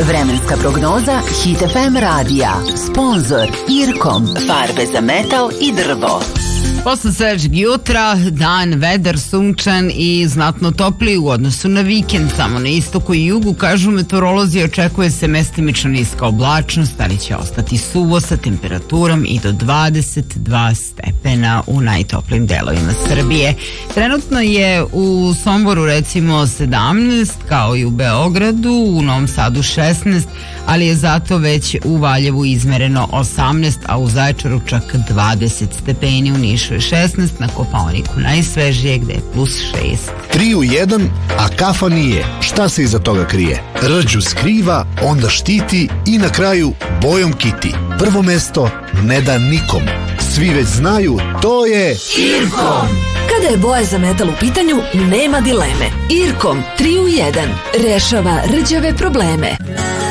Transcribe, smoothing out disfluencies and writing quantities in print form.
Vremenska prognoza Hit FM radija. Sponzor Irkom. Farbe za metal i drvo. Posle svežeg jutra, dan, vedar, sunčan i znatno topliji u odnosu na vikend. Samo na istoku i jugu, kažu meteorolozi, očekuje se mestimično niska oblačnost, ali će ostati suvo sa temperaturom i do 22 stepena u najtoplijim delovima Srbije. Trenutno je u Somboru recimo 17, kao i u Beogradu, u Novom Sadu 16, ali je zato već u Valjevu izmereno 18, a u Zaječaru čak 20 stepeni, u Nišu je 16, na Kopaoniku najsvežije gde je plus 6. 3 u 1, a kafa nije. Šta se iza toga krije? Rđu skriva, onda štiti i na kraju bojom kiti. Prvo mesto ne da nikom. Svi već znaju, to je Irkom. Kada je boja za metal u pitanju, nema dileme. Irkom 3 u 1 rešava rđave probleme.